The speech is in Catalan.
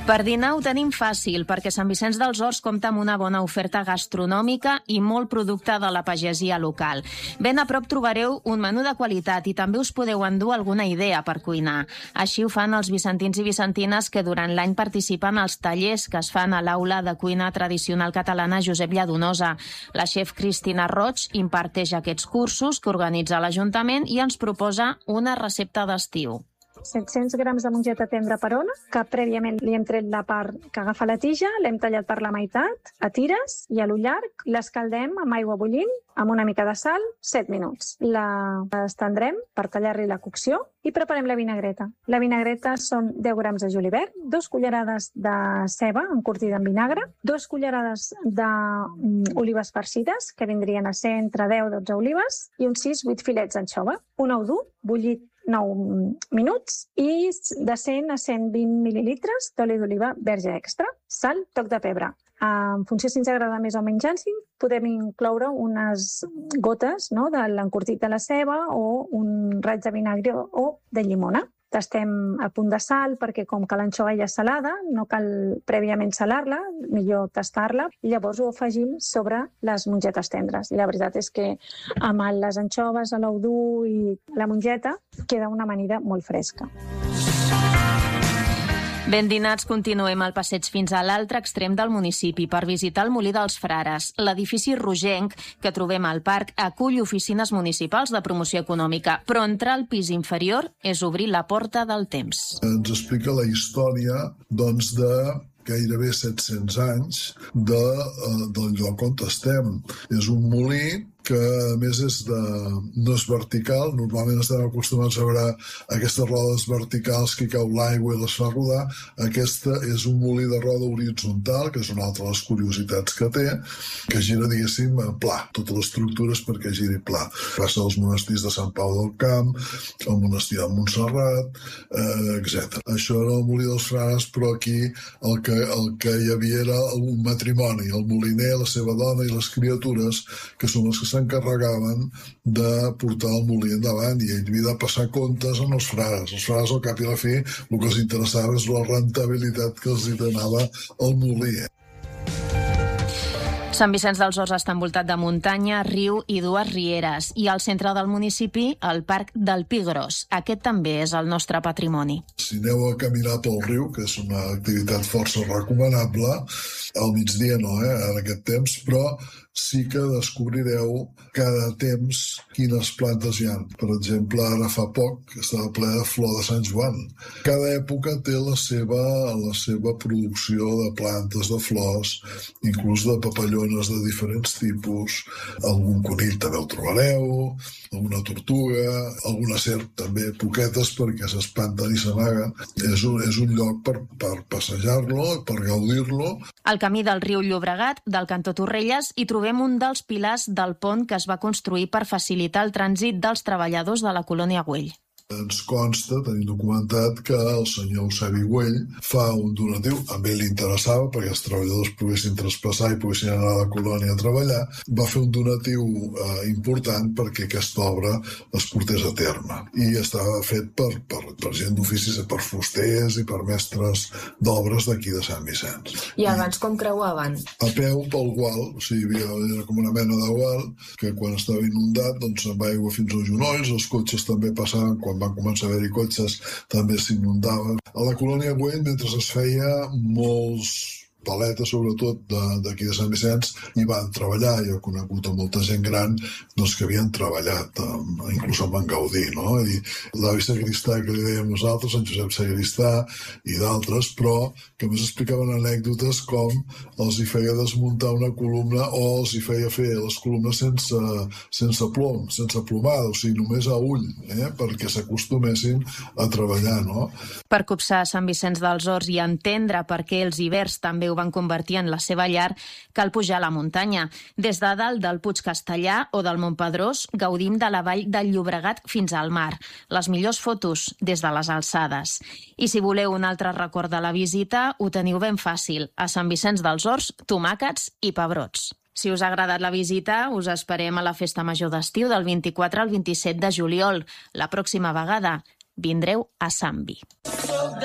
Per dinar ho tenim fàcil, perquè Sant Vicenç dels Horts compta amb una bona oferta gastronòmica i molt producte de la pagesia local. Ben a prop trobareu un menú de qualitat i també us podeu endur alguna idea per cuinar. Així ho fan els vicentins i vicentines que durant l'any participen als tallers que es fan a l'Aula de Cuina Tradicional Catalana Josep Lladonosa. La xef Cristina Roig imparteix aquests cursos que organitza l'Ajuntament i ens proposa una recepta d'estiu. 700 grams de mongeta tendra per ona, que prèviament li hem tret la part que agafa la tija, l'hem tallat per la meitat, a tires i a l'ull llarg, l'escaldem amb aigua bullint, amb una mica de sal, 7 minuts. La estendrem per tallar-li la cocció i preparem la vinagreta. La vinagreta són 10 grams de julivert, 2 cullerades de ceba encurtida en vinagre, 2 cullerades d'olives farcides, que vindrien a ser entre 10 i 12 olives, i uns 6-8 filets d'anxova, un ou dur, bullit 9 minuts i de 100 a 120 mil·lilitres d'oli d'oliva verge extra, sal, toc de pebre. En funció si ens agrada més o menys àcid, podem incloure unes gotes de l'encurtit de la ceba o un raig de vinagre o de llimona. Tastem a punt de sal perquè com que l'anxova ja és salada, no cal prèviament salar-la, millor tastar-la, i llavors ho afegim sobre les mongetes tendres. I la veritat és que amb les anxoves, l'ou dur i la mongeta queda una amanida molt fresca. Ben dinats, continuem el passeig fins a l'altre extrem del municipi per visitar el Molí dels Frares. L'edifici rogenc que trobem al parc acull oficines municipals de promoció econòmica, però entrar al pis inferior és obrir la porta del temps. Ens explica la història, de gairebé 700 anys del lloc on estem. És un molí que a més no és vertical. Normalment estem acostumats a veure aquestes rodes verticals que cau l'aigua i les fa rodar. Aquesta és un molí de roda horitzontal, que és una altra de les curiositats que té, que gira, diguéssim, pla. Tota l'estructura és perquè giri pla. Passa als monestirs de Sant Pau del Camp, el monestir de Montserrat, etc. Això era el Molí dels Frares, però aquí el que hi havia era un matrimoni, el moliner, la seva dona i les criatures, que són les que s'encarregaven de portar el molí endavant, i ell havia de passar comptes amb els frares. Els frares, al cap i a la fi, el que els interessava és la rentabilitat que els donava el molí. Sant Vicenç dels Horts està envoltat de muntanya, riu i dues rieres, i al centre del municipi, el Parc del Pi Gros. Aquest també és el nostre patrimoni. Si aneu a caminar pel riu, que és una activitat força recomanable, al migdia no, en aquest temps, però sí que descobrireu cada temps quines plantes hi ha. Per exemple, ara fa poc estava ple de flor de Sant Joan. Cada època té la seva producció de plantes, de flors, inclús de papallones de diferents tipus. Algun conill també el trobareu, alguna tortuga, alguna serp també, poquetes, perquè s'espanten i s'amaguen. És un lloc per passejar-lo, per gaudir-lo. Al camí del riu Llobregat, del cantó Torrelles, hi trobem un dels pilars del pont que es va construir per facilitar el trànsit dels treballadors de la colònia Güell. Ens consta, tenim documentat, que el senyor Eusebi Güell fa un donatiu, a ell li interessava perquè els treballadors poguessin traspassar i poguessin anar a la colònia a treballar, va fer un donatiu important perquè aquesta obra es portés a terme. I estava fet per gent d'oficis, per fusters i per mestres d'obres d'aquí de Sant Vicenç. I abans com creuaven? A peu pel gual, o sigui, era com una mena de gual, que quan estava inundat doncs se'n va aigua fins als genolls, els cotxes també passaven, quan van començar a haver-hi cotxes, també s'inundaven. A la colònia Güell, mentre es feia, molts paletes, sobretot d'aquí de Sant Vicenç, hi van treballar. Jo he conegut a molta gent gran que havien treballat, inclús en van gaudir, no? I l'avi Sagristà, que li dèiem nosaltres, en Josep Sagristà i d'altres, però que més explicaven anècdotes com els hi feia desmuntar una columna o els hi feia fer les columnes sense plom, sense plomada, o sigui, només a ull, perquè s'acostumessin a treballar, no? Per copsar Sant Vicenç dels Horts i entendre per què els hiverns també ho van convertir en la seva llar, cal pujar a la muntanya. Des de dalt del Puig Castellà o del Montpedrós gaudim de la vall del Llobregat fins al mar. Les millors fotos des de les alçades. I si voleu un altre record de la visita, ho teniu ben fàcil. A Sant Vicenç dels Horts, tomàquets i pebrots. Si us ha agradat la visita, us esperem a la Festa Major d'estiu del 24 al 27 de juliol. La pròxima vegada vindreu a Sant Vi.